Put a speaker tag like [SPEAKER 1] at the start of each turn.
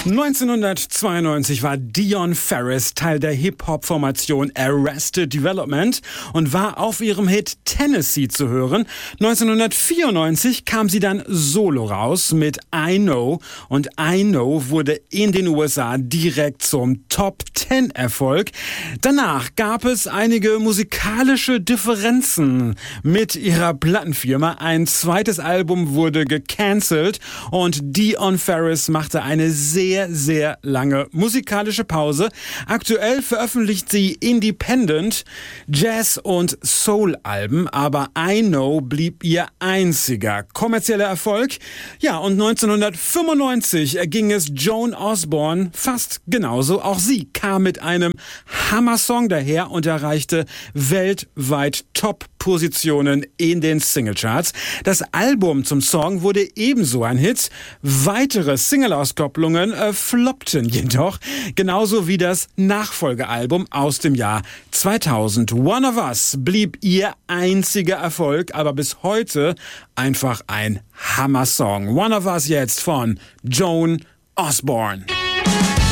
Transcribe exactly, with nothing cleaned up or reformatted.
[SPEAKER 1] neunzehnhundertzweiundneunzig war Dion Ferris Teil der Hip-Hop-Formation Arrested Development und war auf ihrem Hit Tennessee zu hören. neunzehnhundertvierundneunzig kam sie dann solo raus mit I Know und I Know wurde in den U S A direkt zum Top-Ten-Erfolg. Danach gab es einige musikalische Differenzen mit ihrer Plattenfirma. Ein zweites Album wurde gecancelt und Dion Ferris machte eine sehr Sehr, sehr lange musikalische Pause. Aktuell veröffentlicht sie Independent, Jazz- und Soul-Alben, aber I Know blieb ihr einziger kommerzieller Erfolg. Ja, und neunzehnhundertfünfundneunzig ging es Joan Osborne fast genauso. Auch sie kam mit einem Hammer-Song daher und erreichte weltweit Top-Positionen in den Singlecharts. Das Album zum Song wurde ebenso ein Hit. Weitere Single-Auskopplungen äh, floppten jedoch, genauso wie das Nachfolgealbum aus dem Jahr zweitausend. One of Us blieb ihr einziger Erfolg, aber bis heute einfach ein Hammer-Song. One of Us jetzt von Joan Osborne.